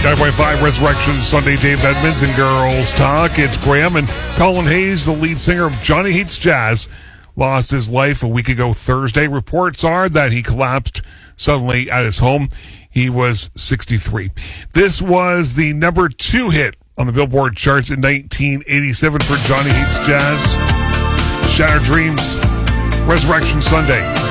9.5 Resurrection Sunday, Dave Edmonds and Girls Talk. It's Graham and Colin Hayes, the lead singer of Johnny Hates Jazz, lost his life a week ago Thursday. Reports are that he collapsed suddenly at his home. He was 63. This was the number 2 hit on the Billboard charts in 1987 for Johnny Hates Jazz. Shattered Dreams, Resurrection Sunday.